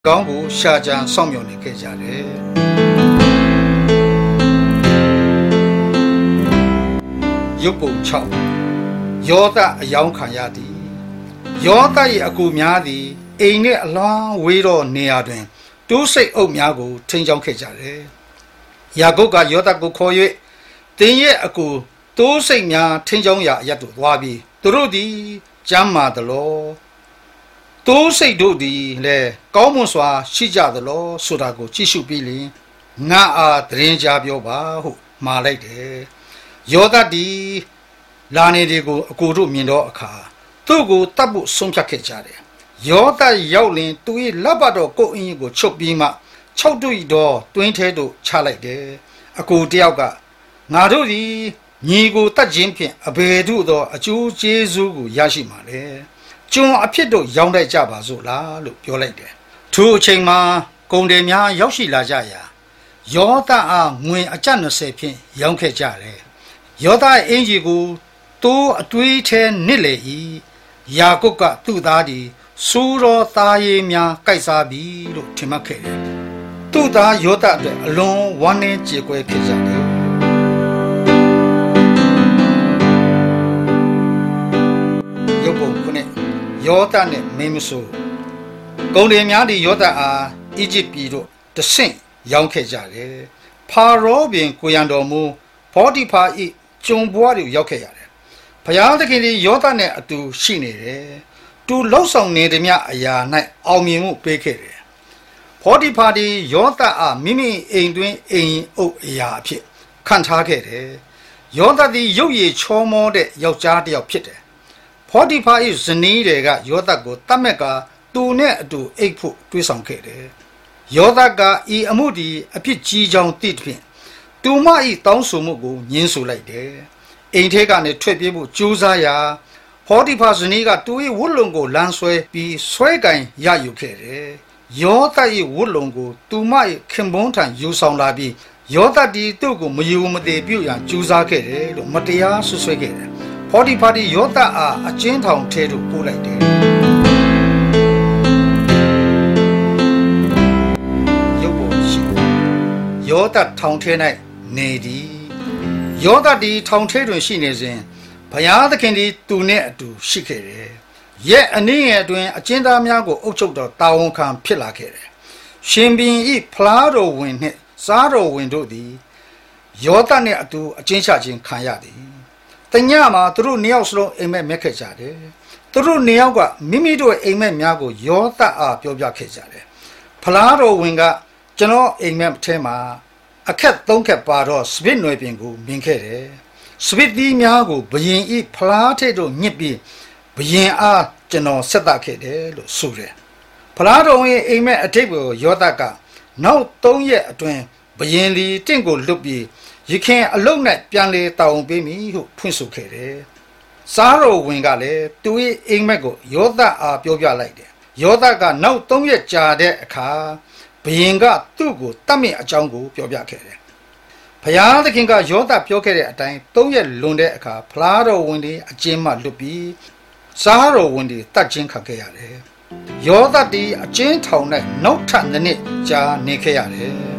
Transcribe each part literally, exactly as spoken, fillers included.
ကောင်းကိုရှာကြံစောင့်မျှော်နေခဲ့ကြတယ်ရုပ်ပုံ၆ယောသအယောင်ခံရသည်ယောသ၏အကူများသည်အိမ်နှင့်အလွန်ဝေးသောနေရာတွင်တိုးစိတ်အုပ်များကိုထိန်းချောင်းခဲ့ကြတယ်ယာကုပ်ကယောသကိုခေါ်၍တင်းရဲ့အကူတိုးစိတ်များထိန်းချောင်းရာအရတ်သို့သွားပြီးသူတို့သည်ကျမ်းမာသလောတိုးစိတ်တို့သည်လည်းကောင်းမွန်စွာရှိကြသလောဆိုတာကိုကြည့်ရှုပြီးလျှင်ငါအားသတင်းကြားပြောပါဟုမှာလိုက်တယ်ယောသသည်လာနေတွေကိုအကိုတို့မြင်တော့အခါသူ့ကိုတတ်ဖို့ဆုံးဖြတ်ခဲ့ကြတယ်ယောသရောက်လင်သူ၏လက်ပတ်တော်ကိုယ်အင်းကိုချုပ်ပြီးမှ၆တွေ့တော်တွင်းထဲသို့ချလိုက်တယ်အကိုတယောက်ကငါတို့သည်ညီကိုတတ်ခြင်းဖြင့်အဘယ်သို့သောအကျိုးကျေးဇူးကိုရရှိမှာလဲကျွန်အဖြစ်တို့ရောင်းတိုက်ကြပါစို့လားလို့ပြောလိုက်တယ်ထိုအချိန်မှာကုန်တယ်များရောက်ရှိလာကြရာယောသအားငွေအကျပ်၂၀ဖြင့်ရောင်းခဲ့ကြတယ်ယောသအင်ကြီးကိုတိုးအတွေးထဲနစ်လေ၏ယာကုပ်ကသူ့သားသည်စိုးတော်သားရည်များကိုက်စားပြီလို့ထင်မှတ်ခဲ့တယ်သူ့သားယောသအတွက်အလွန်ဝမ်းနည်းကြေကွဲဖြစ်ကြတယ်ရုပ်ပုံခုနှစ်ယောသနဲ့မင်းမဆိုးကုန်တယ်များသည်ယောသအားအီဂျစ်ပြည်တို့တဆင့်ရောင်းခဲ့ကြတယ်ဖာရောပင်ကိုရန်တော်မူဘောတိဖာဤကျုံဘွားတွေရောက်ခဲ့ရတယ်ဘုရားသခင်သည်ယောသနဲ့အတူရှိနေတယ်သူလှုပ်ဆောင်နေသည်များအရာ၌အောင်မြင်မှုပေးခဲ့တယ်ဘောတိဖာသည်ယောသအားမိမိအိမ်တွင်အိမ်အုပ်အရာအဖြစ်ခံထားခဲ့တယ်ယောသသည်ရုပ်ရည်ချောမောတဲ့ယောက်ျားတစ်ယောက်ဖြစ်တယ်ဘောတိဖာ၏ဇနီးတွေကယောသကိုတတ်မဲ့ကသူနဲ့အတူအိပ်ဖို့တွေးဆောင်ခဲ့တယ်ယောသကဤအမှုဒီအဖြစ်ကြီးကြောင်းသိသဖြင့်သူမ၏တောင်းဆိုမှုကိုညှင်းဆိုလိုက်တယ်အိမ်ထဲကနေထွက်ပြေးဖို့ကြိုးစားရာဘောတိဖာဇနီးကသူ၏ဝတ်လုံကိုလမ်းဆွဲပြီးဆွဲကင်ရယူခဲ့တယ်ယောသ၏ဝတ်လုံကိုသူမ၏ခင်ပွန်းထံယူဆောင်လာပြီးယောသတီသူ့ကိုမယူမသေးပြုတ်ရန်ကြိုးစားခဲ့တယ်လို့မတရားဆွဆွဲခဲ့တယ်ဘောတိဖာတီယောသအားအကျဉ်းထောင်ထဲသို့ပို့လိုက်တယ်ရုပ်ပေါ်ရှိယောသထောင်ထဲ၌နေသည်ယောသတီထောင်ထဲတွင်ရှိနေစဉ်ဘုရားသခင်သည်သူနှင့်အတူရှိခဲ့တယ်ရဲ့အနည်းငယ်အတွင်းအကျဉ်းသားများကိုအုပ်ချုပ်တော်တာဝန်ခံဖြစ်လာခဲ့တယ်ရှင်ဘုရင်၏ဖလားတော်ဝင်နှင့်စားတော်ဝင်တို့သည်ယောသနှင့်အတူအကျဉ်းချခြင်းခံရသည်တညမှာသူတို့နှစ်ယောက်စလုံးအိမ်မက်မက်ခဲ့ကြတယ်သူတို့နှစ်ယောက်ကမိမိတို့အိမ်မက်များကိုယောသအားပြောပြခဲ့ကြတယ်ဖလားတော်ဝင်ကကျွန်တော်အိမ်မက်ထဲမှာအခက်သုံးခက်ပါတော့စပစ်နွယ်ပင်ကိုမြင်ခဲ့တယ်စပစ်သီးများကိုဘယင်ဤဖလားထဲတို့ညှစ်ပြီးဘယင်အားကျွန်တော်ဆက်သခဲ့တယ်လို့ဆိုတယ်ဖလားတော်ဝင်အိမ်မက်အထိပ်ကိုယောသကနောက်သုံးရက်အတွင်းဘယင်လီတင့်ကိုလွတ်ပြီးရခင်အလုံးနဲ့ပြန်လေတောင်းပေးမိဟုဖွင့်ဆိုခဲ့တယ်။စားတော်ဝင်ကလည်းသူ၏အိမ်မက်ကိုယောသအားပြောပြလိုက်တယ်။ယောသကနောက်သုံးရက်ကြာတဲ့အခါဘုရင်ကသူ့ကိုတတ်မြင့်အကြောင်းကိုပြောပြခဲ့တယ်။ဘုရားသခင်ကယောသပြောခဲ့တဲ့အတိုင်းသုံးရက်လွန်တဲ့အခါဖလားတော်ဝင်တွေအကျဉ်းမှလွတ်ပြီးစားတော်ဝင်တွေတတ်ခြင်းခံခဲ့ရတယ်။ယောသတီအကျဉ်းထောင်၌နောက်ထပ်နှစ်နှစ်ကြာနေခဲ့ရတယ်။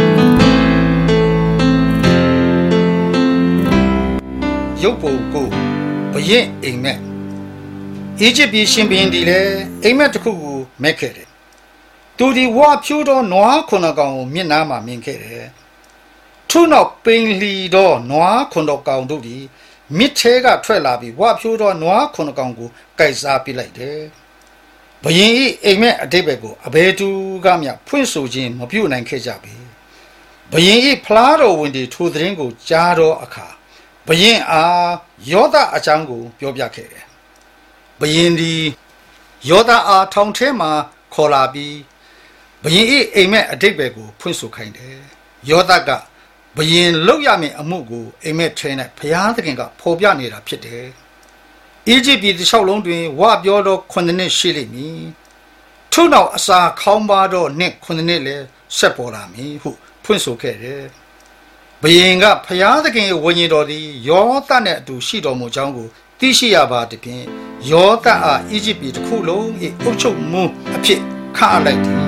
ရုပ်ပုံကိုဘယင်အိမ်မက်အီဂျစ်ပြည်ရှင်ဘုရင်ဒီလည်းအိမ်မက်တစ်ခုကိုမက်ခဲ့တယ်သူဒီဝါဖြိုးသောနွားခုနှစ်ကောင်ကိုမျက်နှာမှာမြင်ခဲ့တယ်ထို့နောက်ပိန်လီသောနွားခုနှစ်ကောင်တို့သည်မြစ်ထဲကထွက်လာပြီးဝါဖြိုးသောနွားခုနှစ်ကောင်ကိုကိုက်စားပစ်လိုက်တယ်ဘယင်၏အိမ်မက်အတိတ်ဘက်ကိုအဘယ်သူကမျှဖွင့်ဆိုခြင်းမပြုနိုင်ခဲ့ကြပေဘယင်၏ဖလားတော်ဝင်တွေထိုသတင်းကိုကြားတော့အခါဘုရင်အားယောသအကြောင်းကိုပြောပြခဲ့တယ်။ဘုရင်ဒီယောသအားထောင်ထဲမှာခေါ်လာပြီးဘုရင်၏အိမ်မက်အတိတ်ဘက်ကိုဖွင့်ဆိုခိုင်းတယ်။ယောသကဘုရင်လုပ်ရမည့်အမှုကိုအိမ်မက်ထဲ၌ဘုရားသခင်ကဖော်ပြနေတာဖြစ်တယ်။အီဂျစ်ပြည်တစ်လျှောက်လုံးတွင်ဝါပြောသောခုနှစ်နှစ်ရှိလိမ့်မည်။ထို့နောက်အစာခေါင်းပါသောနှစ်ခုနှစ်နှစ်လည်းဆက်ပေါ်လာမည်ဟုဖွင့်ဆိုခဲ့တယ်။ဘုရင်ကဖျားသခင်ရဲ့ဝိညာဉ်တော်သည်ယောသနဲ့အတူရှိတော်မူကြောင်းကိုသိရှိရပါသည်ဖြင့်ယောသအားအီဂျစ်ပြည်တစ်ခုလုံး၏အုပ်ချုပ်မှုအဖြစ်ခန့်အပ်လိုက်သည်